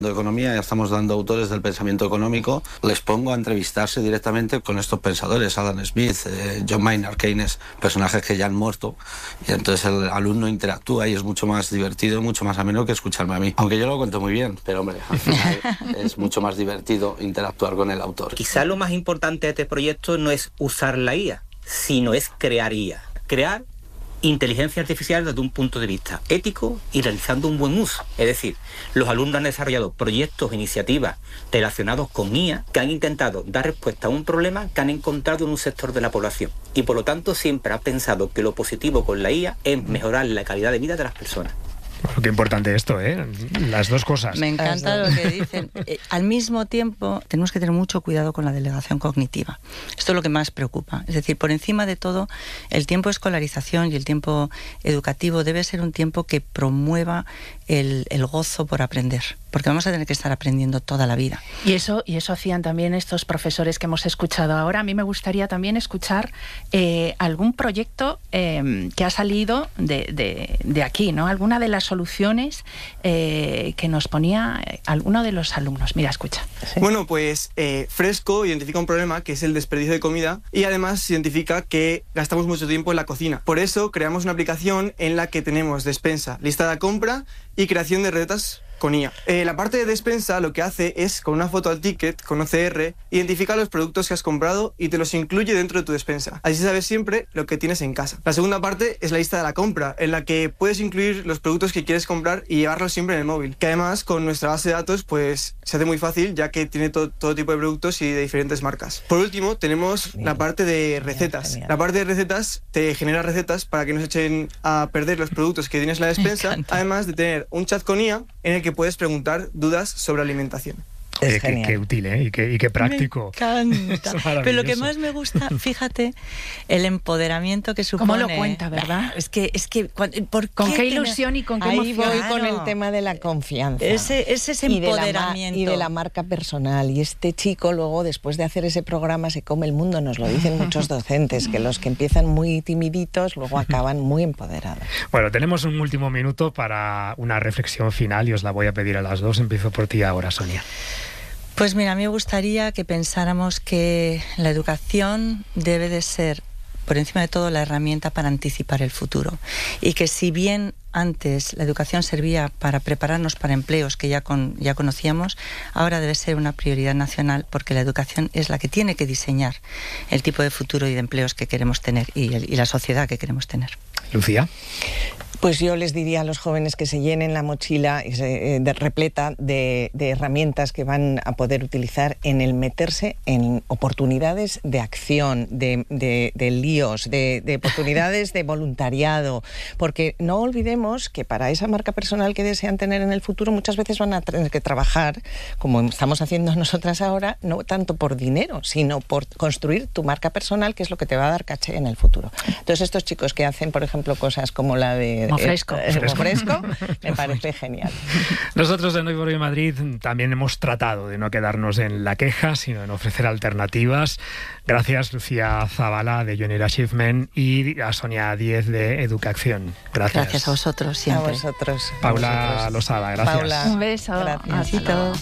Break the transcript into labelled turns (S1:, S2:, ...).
S1: de economía, ya estamos dando autores del pensamiento económico, les pongo a entrevistarse directamente con estos pensadores, Adam Smith, John Maynard Keynes, personajes que ya han muerto, y entonces el alumno interactúa y es mucho más divertido, mucho más ameno que escucharme a mí. Aunque yo lo cuento muy bien, pero hombre, al final es mucho más divertido interactuar con el autor.
S2: Quizá lo más importante de este proyecto no es usar la IA, sino es crear IA. Crear inteligencia artificial desde un punto de vista ético y realizando un buen uso. Es decir, los alumnos han desarrollado proyectos, iniciativas relacionados con IA que han intentado dar respuesta a un problema que han encontrado en un sector de la población. Y por lo tanto siempre han pensado que lo positivo con la IA es mejorar la calidad de vida de las personas.
S3: Bueno, qué importante esto, ¿eh? Las dos cosas.
S4: Me encanta lo que dicen. Al mismo tiempo, tenemos que tener mucho cuidado con la delegación cognitiva. Esto es lo que más preocupa. Es decir, por encima de todo, el tiempo de escolarización y el tiempo educativo debe ser un tiempo que promueva el gozo por aprender, porque vamos a tener que estar aprendiendo toda la vida.
S5: Y eso hacían también estos profesores que hemos escuchado ahora. A mí me gustaría también escuchar algún proyecto que ha salido de aquí, ¿no? Alguna de las soluciones que nos ponía alguno de los alumnos. Mira, escucha.
S6: ¿Sí? Bueno, pues Fresco identifica un problema que es el desperdicio de comida y además identifica que gastamos mucho tiempo en la cocina. Por eso creamos una aplicación en la que tenemos despensa, lista de compra y creación de recetas con IA. La parte de despensa lo que hace es, con una foto al ticket, con OCR, identifica los productos que has comprado y te los incluye dentro de tu despensa. Así sabes siempre lo que tienes en casa. La segunda parte es la lista de la compra, en la que puedes incluir los productos que quieres comprar y llevarlos siempre en el móvil. Que además, con nuestra base de datos, pues se hace muy fácil, ya que tiene todo tipo de productos y de diferentes marcas. Por último, tenemos la parte de recetas. La parte de recetas te genera recetas para que no se echen a perder los productos que tienes en la despensa, además de tener un chat con IA en el que puedes preguntar dudas sobre alimentación.
S3: Qué útil, ¿eh? Y qué práctico.
S4: Me encanta. Pero lo que más me gusta, fíjate, el empoderamiento que supone.
S5: ¿Cómo lo cuenta, verdad?
S4: Es que
S5: con qué ilusión y con qué emoción.
S7: Ahí voy con el tema de la confianza.
S4: Ese empoderamiento.
S7: Y de la marca personal. Y este chico luego, después de hacer ese programa, se come el mundo. Nos lo dicen muchos docentes, que los que empiezan muy timiditos luego acaban muy empoderados.
S3: Bueno, tenemos un último minuto para una reflexión final y os la voy a pedir a las dos. Empiezo por ti ahora, Sonia.
S4: Pues mira, a mí me gustaría que pensáramos que la educación debe de ser, por encima de todo, la herramienta para anticipar el futuro. Y que si bien antes la educación servía para prepararnos para empleos que ya conocíamos, ahora debe ser una prioridad nacional, porque la educación es la que tiene que diseñar el tipo de futuro y de empleos que queremos tener y la sociedad que queremos tener.
S3: Lucía.
S7: Pues yo les diría a los jóvenes que se llenen la mochila repleta de herramientas que van a poder utilizar en el meterse en oportunidades de acción, de líos, de oportunidades de voluntariado, porque no olvidemos que para esa marca personal que desean tener en el futuro muchas veces van a tener que trabajar, como estamos haciendo nosotras ahora, no tanto por dinero, sino por construir tu marca personal, que es lo que te va a dar caché en el futuro. Entonces estos chicos que hacen, por ejemplo, cosas como la de
S5: Fresco,
S7: me parece genial.
S3: Nosotros en Hoy por Hoy Madrid también hemos tratado de no quedarnos en la queja, sino en ofrecer alternativas. Gracias, Lucía Zavala, de Junior Achievement, y a Sonia Díez, de Educación. Gracias.
S4: Gracias a vosotros siempre.
S7: A vosotros.
S3: Paula Losada, gracias.
S7: Paula,
S5: un beso.
S7: Gracias.
S5: Hasta luego.